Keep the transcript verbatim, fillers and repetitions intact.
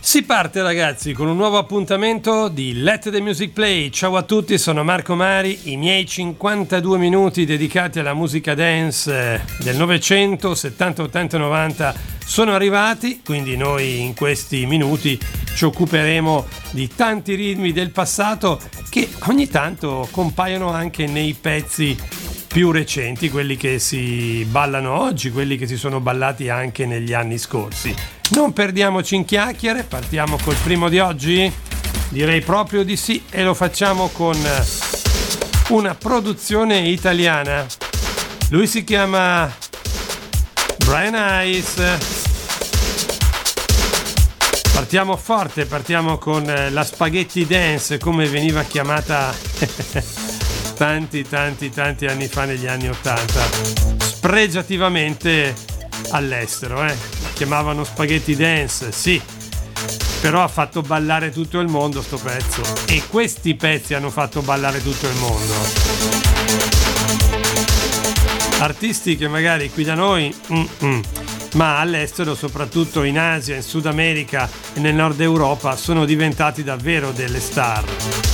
Si parte ragazzi con un nuovo appuntamento di Let the Music Play. Ciao a tutti, sono Marco Mari. I miei cinquantadue minuti dedicati alla musica dance del Novecento, settanta, ottanta e novanta sono arrivati, quindi noi in questi minuti ci occuperemo di tanti ritmi del passato che ogni tanto compaiono anche nei pezzi più recenti, quelli che si ballano oggi, quelli che si sono ballati anche negli anni scorsi. Non perdiamoci in chiacchiere, partiamo col primo di oggi? Direi proprio di sì, e lo facciamo con una produzione italiana. Lui si chiama Brian Ice. Partiamo forte, partiamo con la Spaghetti Dance, come veniva chiamata tanti tanti tanti anni fa, negli anni ottanta, spregiativamente all'estero, eh? Chiamavano Spaghetti Dance, sì, però ha fatto ballare tutto il mondo sto pezzo, e questi pezzi hanno fatto ballare tutto il mondo. Artisti che magari qui da noi mm-mm, ma all'estero, soprattutto in Asia, in Sud America e nel Nord Europa, sono diventati davvero delle star.